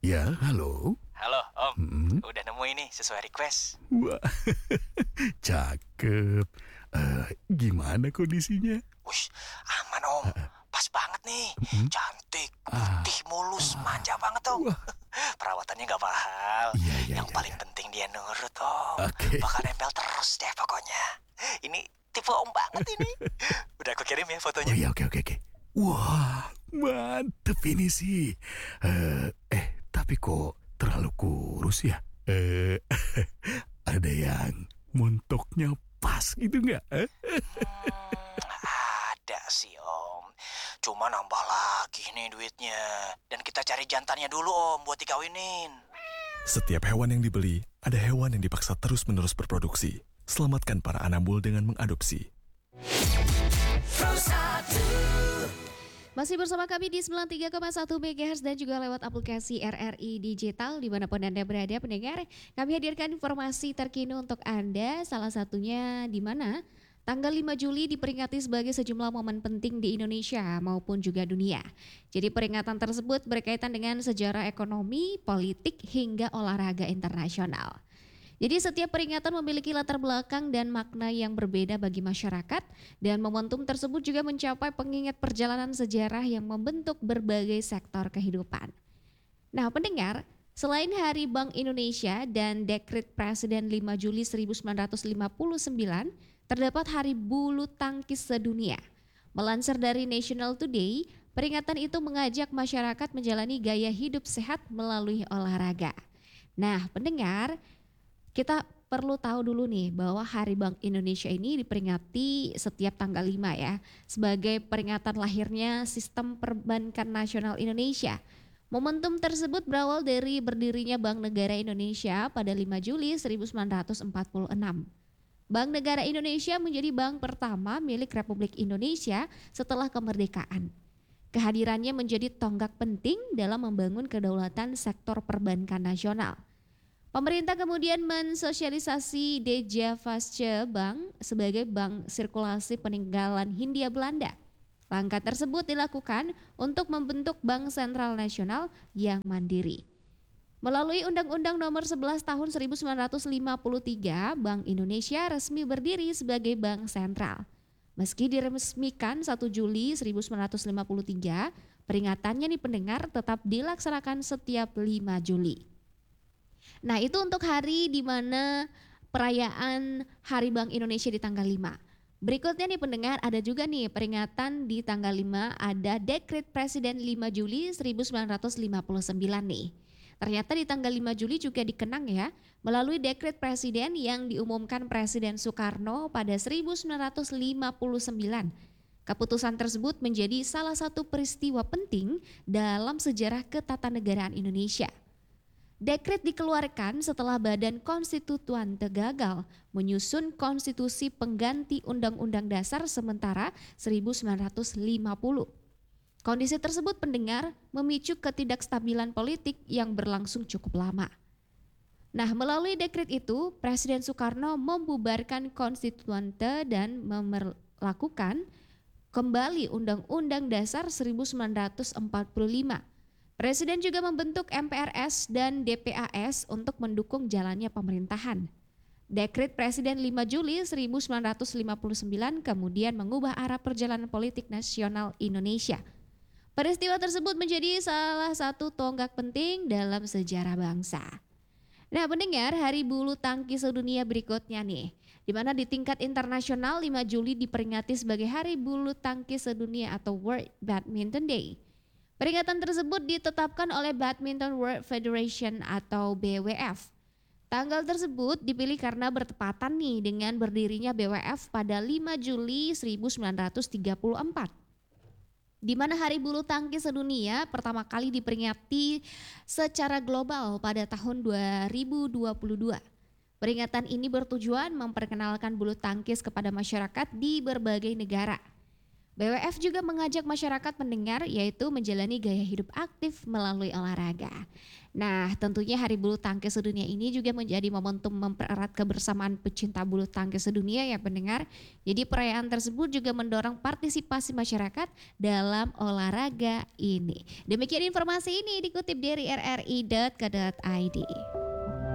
Ya, halo. Halo, Om. Mm, Udah nemu ini sesuai request. Wah, cakep. Gimana kondisinya? Wush, aman, Om. Pas banget nih. Mm, Cantik, ah, putih, mulus, manja banget, Om. wah, Perawatannya nggak mahal. iya, iya, Yang iya, paling iya. penting dia nurut, Om. Oke. Bakal nempel terus deh pokoknya. Ini tipe Om banget ini. Udah aku kirim ya Oh fotonya. iya, oke, oke, oke. Wah, mantep ini sih. Tapi kok terlalu kurus ya? Ada yang montoknya pas gitu nggak? Ada sih, Om. Cuma nambah lagi nih duitnya. Dan kita cari jantannya dulu, Om, buat dikawinin. Setiap hewan yang dibeli, ada hewan yang dipaksa terus-menerus berproduksi. Selamatkan para anambul dengan mengadopsi. Masih bersama kami di 93,1 MHz dan juga lewat aplikasi RRI Digital dimanapun Anda berada pendengar. Kami hadirkan informasi terkini untuk Anda, salah satunya di mana tanggal 5 Juli diperingati sebagai sejumlah momen penting di Indonesia maupun juga dunia. Jadi peringatan tersebut berkaitan dengan sejarah ekonomi, politik hingga olahraga internasional. Jadi setiap peringatan memiliki latar belakang dan makna yang berbeda bagi masyarakat dan momentum tersebut juga mencapai pengingat perjalanan sejarah yang membentuk berbagai sektor kehidupan. Nah pendengar, selain Hari Bank Indonesia dan Dekret Presiden 5 Juli 1959, terdapat Hari Bulu Tangkis Sedunia. Melansir dari National Today, peringatan itu mengajak masyarakat menjalani gaya hidup sehat melalui olahraga. Nah pendengar, kita perlu tahu dulu nih bahwa Hari Bank Indonesia ini diperingati setiap tanggal 5 ya, sebagai peringatan lahirnya Sistem Perbankan Nasional Indonesia. Momentum tersebut berawal dari berdirinya Bank Negara Indonesia pada 5 Juli 1946. Bank Negara Indonesia menjadi bank pertama milik Republik Indonesia setelah kemerdekaan. Kehadirannya menjadi tonggak penting dalam membangun kedaulatan sektor perbankan nasional. Pemerintah kemudian mensosialisasi Deja Vasce Bank sebagai bank sirkulasi peninggalan Hindia Belanda. Langkah tersebut dilakukan untuk membentuk Bank Sentral Nasional yang mandiri. Melalui Undang-Undang Nomor 11 Tahun 1953, Bank Indonesia resmi berdiri sebagai bank sentral. Meski diresmikan 1 Juli 1953, peringatannya di pendengar tetap dilaksanakan setiap 5 Juli. Nah itu untuk hari di mana perayaan Hari Bank Indonesia di tanggal 5. Berikutnya nih pendengar ada juga nih peringatan di tanggal 5 ada Dekret Presiden 5 Juli 1959 nih. Ternyata di tanggal 5 Juli juga dikenang ya melalui Dekret Presiden yang diumumkan Presiden Soekarno pada 1959. Keputusan tersebut menjadi salah satu peristiwa penting dalam sejarah ketatanegaraan Indonesia. Dekret dikeluarkan setelah Badan Konstituante gagal menyusun konstitusi pengganti Undang-Undang Dasar sementara 1950. Kondisi tersebut pendengar memicu ketidakstabilan politik yang berlangsung cukup lama. Nah, melalui dekret itu, Presiden Soekarno membubarkan Konstituante dan memperlakukan kembali Undang-Undang Dasar 1945. Presiden juga membentuk MPRS dan DPAS untuk mendukung jalannya pemerintahan. Dekret Presiden 5 Juli 1959 kemudian mengubah arah perjalanan politik nasional Indonesia. Peristiwa tersebut menjadi salah satu tonggak penting dalam sejarah bangsa. Nah pendengar, Hari Bulu Tangkis Sedunia berikutnya nih, di mana di tingkat internasional 5 Juli diperingati sebagai Hari Bulu Tangkis Sedunia atau World Badminton Day. Peringatan tersebut ditetapkan oleh Badminton World Federation atau BWF. Tanggal tersebut dipilih karena bertepatan nih dengan berdirinya BWF pada 5 Juli 1934. Di mana Hari Bulu Tangkis Sedunia pertama kali diperingati secara global pada tahun 2022. Peringatan ini bertujuan memperkenalkan bulu tangkis kepada masyarakat di berbagai negara. BWF juga mengajak masyarakat pendengar yaitu menjalani gaya hidup aktif melalui olahraga. Nah, tentunya Hari Bulu Tangkis Sedunia ini juga menjadi momentum mempererat kebersamaan pecinta bulu tangkis sedunia ya pendengar. Jadi perayaan tersebut juga mendorong partisipasi masyarakat dalam olahraga ini. Demikian informasi ini dikutip dari rri.co.id.